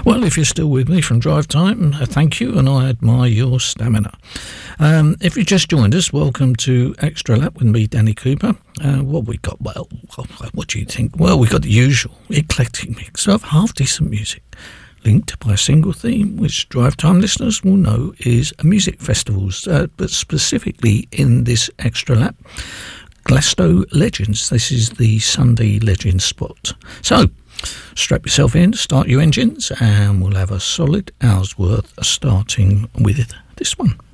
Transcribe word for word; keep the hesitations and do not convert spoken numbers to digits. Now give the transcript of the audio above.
Well, if you're still with me from Drive Time, uh, thank you, and I admire your stamina. Um, if you just joined us, welcome to Extra Lap with me, Danny Cooper. Uh, what we got? Well, what do you think? Well, we got the usual eclectic mix of half-decent music, linked by a single theme, which Drive Time listeners will know is music festivals, uh, but specifically in this Extra Lap, Glasgow Legends. This is the Sunday Legends spot. So, strap yourself in, start your engines, and we'll have a solid hour's worth starting with this one.